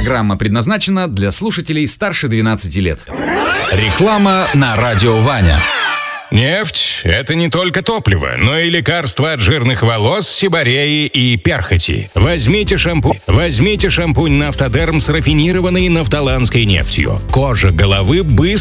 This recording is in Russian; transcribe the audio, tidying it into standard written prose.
Программа предназначена для слушателей старше 12 лет. Реклама на радио Ваня. Нефть – это не только топливо, но и лекарство от жирных волос, сибореи и перхоти. Возьмите шампунь «Нафтодерм» с рафинированной нафталанской нефтью. Кожа головы быстро